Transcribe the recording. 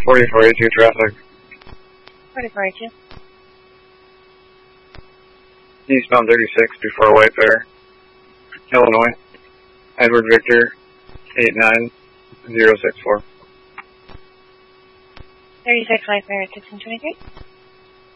4482 traffic. 4482. Eastbound 36 before White Bear, Illinois. Edward Victor 89064. 36 White Bear at 1623.